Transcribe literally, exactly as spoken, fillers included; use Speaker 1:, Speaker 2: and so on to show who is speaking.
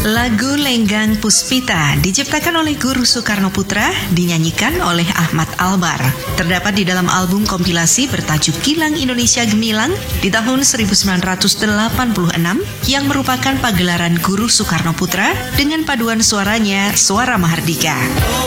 Speaker 1: Lagu Lenggang Puspita diciptakan oleh Guru Soekarno Putra, dinyanyikan oleh Ahmad Albar. Terdapat di dalam album kompilasi bertajuk Kilang Indonesia Gemilang di tahun seribu sembilan ratus delapan puluh enam yang merupakan pagelaran Guru Soekarno Putra dengan paduan suaranya Suara Mahardika.